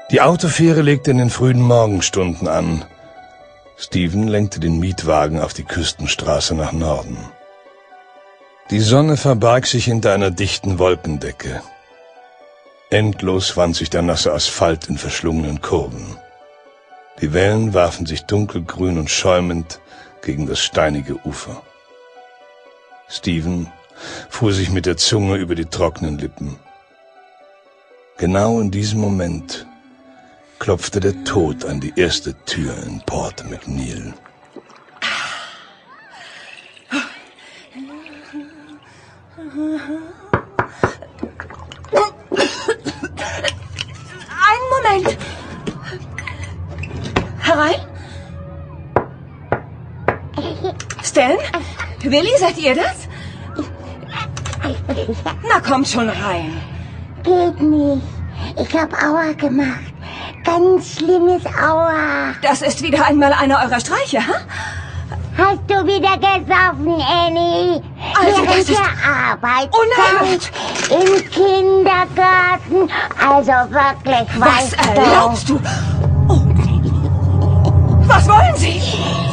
Die Autofähre legte in den frühen Morgenstunden an. Steven lenkte den Mietwagen auf die Küstenstraße nach Norden. Die Sonne verbarg sich hinter einer dichten Wolkendecke. Endlos wand sich der nasse Asphalt in verschlungenen Kurven. Die Wellen warfen sich dunkelgrün und schäumend gegen das steinige Ufer. Steven fuhr sich mit der Zunge über die trockenen Lippen. Genau in diesem Moment klopfte der Tod an die erste Tür in Port McNeil. Einen Moment. Herein? Stan? Willi, seid ihr das? Na, kommt schon rein. Geht nicht. Ich hab Aua gemacht. Ganz schlimmes Aua. Das ist wieder einmal einer eurer Streiche, ha? Hast du wieder gesoffen, Annie? Also, das Während ist der Arbeitszeit unerhört. im Kindergarten. Also wirklich, Was weißt du... erlaubst du? Oh. Was wollen Sie?